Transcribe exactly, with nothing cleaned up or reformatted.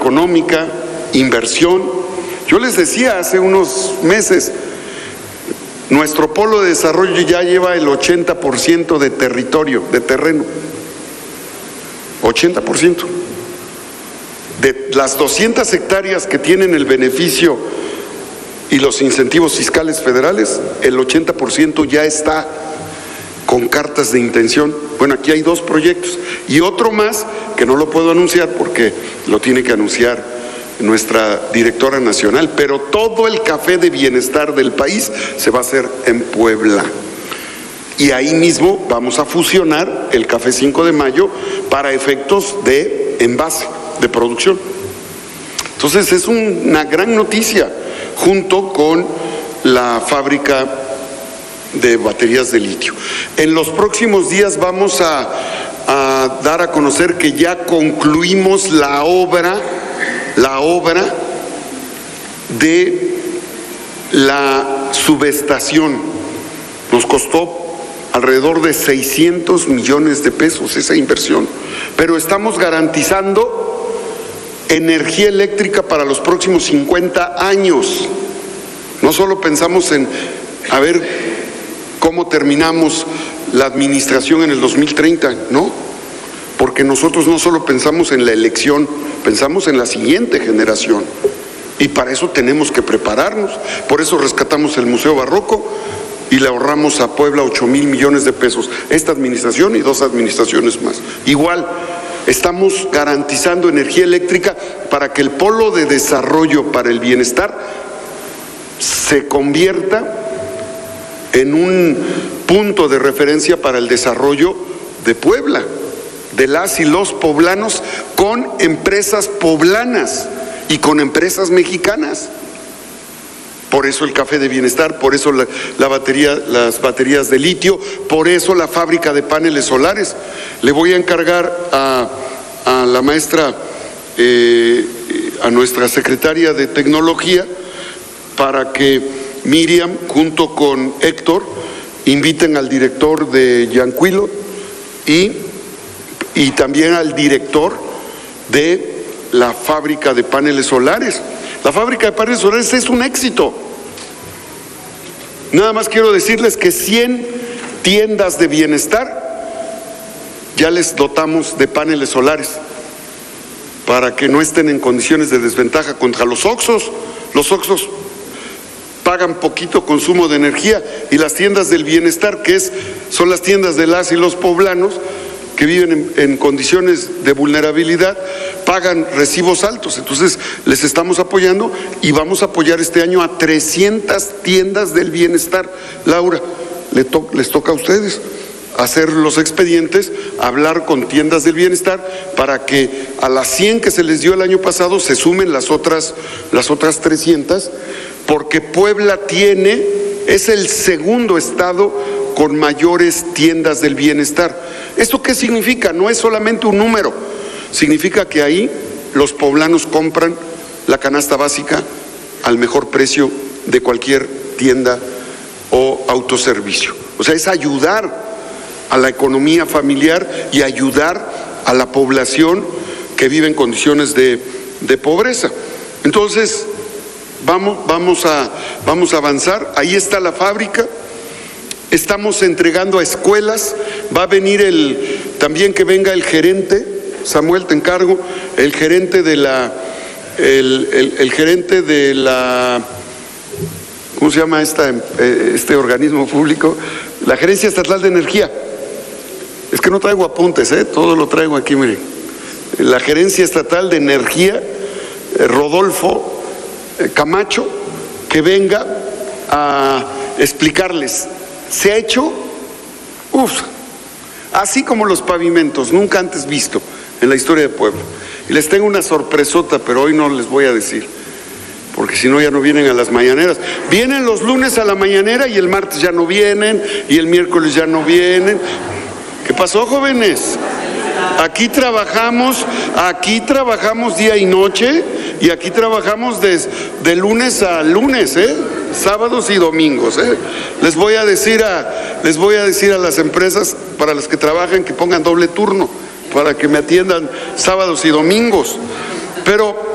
económica, inversión. Yo les decía hace unos meses, nuestro polo de desarrollo ya lleva el ochenta por ciento de territorio, de terreno. ochenta por ciento. De las doscientas hectáreas que tienen el beneficio y los incentivos fiscales federales, el ochenta por ciento ya está con cartas de intención. Bueno, aquí hay dos proyectos y otro más que no lo puedo anunciar porque lo tiene que anunciar nuestra directora nacional, pero todo el café de bienestar del país se va a hacer en Puebla. Y ahí mismo vamos a fusionar el Café cinco de mayo para efectos de envase, de producción. Entonces es una gran noticia, junto con la fábrica de baterías de litio. En los próximos días vamos a, a dar a conocer que ya concluimos la obra, la obra de la subestación. Nos costó alrededor de seiscientos millones de pesos esa inversión, pero estamos garantizando energía eléctrica para los próximos cincuenta años. No solo pensamos en a ver cómo terminamos la administración en el dos mil treinta, no, porque nosotros no solo pensamos en la elección, pensamos en la siguiente generación, y para eso tenemos que prepararnos. Por eso rescatamos el Museo Barroco y le ahorramos a Puebla ocho mil millones de pesos, esta administración y dos administraciones más. Igual, estamos garantizando energía eléctrica para que el polo de desarrollo para el bienestar se convierta en un punto de referencia para el desarrollo de Puebla, de las y los poblanos, con empresas poblanas y con empresas mexicanas. Por eso el café de bienestar, por eso la, la batería, las baterías de litio, por eso la fábrica de paneles solares. Le voy a encargar a, a la maestra, eh, a nuestra secretaria de Tecnología, para que Miriam, junto con Héctor, inviten al director de Yanquilo y, y también al director de la fábrica de paneles solares. La fábrica de paneles solares es un éxito. Nada más quiero decirles que cien tiendas de bienestar ya les dotamos de paneles solares para que no estén en condiciones de desventaja contra los Oxxos. Los Oxxos pagan poquito consumo de energía y las tiendas del bienestar, que es, son las tiendas de las y los poblanos que viven en, en condiciones de vulnerabilidad, pagan recibos altos. Entonces les estamos apoyando y vamos a apoyar este año a trescientas tiendas del bienestar. Laura, le to les toca a ustedes hacer los expedientes, hablar con tiendas del bienestar para que a las cien que se les dio el año pasado se sumen las otras, las otras trescientas, porque Puebla tiene, es el segundo estado con mayores tiendas del bienestar. ¿Esto qué significa? No es solamente un número, significa que ahí los poblanos compran la canasta básica al mejor precio de cualquier tienda o autoservicio. O sea, es ayudar a la economía familiar y ayudar a la población que vive en condiciones de, de pobreza. Entonces, vamos, vamos, a, vamos a avanzar. Ahí está la fábrica. Estamos entregando a escuelas, va a venir el, también que venga el gerente, Samuel, te encargo, el gerente de la, el, el, el gerente de la, ¿cómo se llama esta, este organismo público? La Gerencia Estatal de Energía. Es que no traigo apuntes, ¿eh? Todo lo traigo aquí, miren. La Gerencia Estatal de Energía, Rodolfo Camacho, que venga a explicarles. Se ha hecho, uff, así como los pavimentos, nunca antes visto en la historia de Puebla. Y les tengo una sorpresota, pero hoy no les voy a decir, porque si no ya no vienen a las mañaneras. Vienen los lunes a la mañanera y el martes ya no vienen, y el miércoles ya no vienen. ¿Qué pasó, jóvenes? Aquí trabajamos, aquí trabajamos día y noche, y aquí trabajamos de, de lunes a lunes, ¿eh? Sábados y domingos, ¿eh? Les voy a decir a, les voy a decir a las empresas para las que trabajan que pongan doble turno, para que me atiendan sábados y domingos. Pero